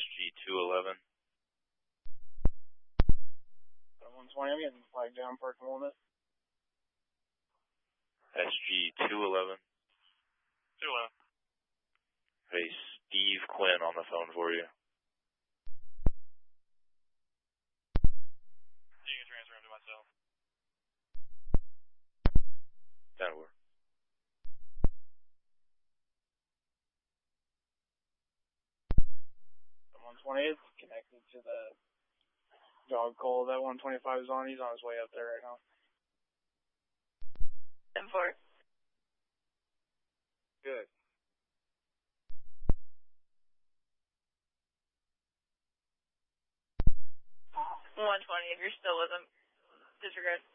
SG-211. 120, I'm getting flagged down, parking limit. SG-211. 211. Hey, Steve Quinn on the phone for you. You can transfer him to myself. That'll work. The 120 is connected to the dog call that 125 is on. He's on his way up there right now. 10-4. Good. 120, if you're still with him, disregard.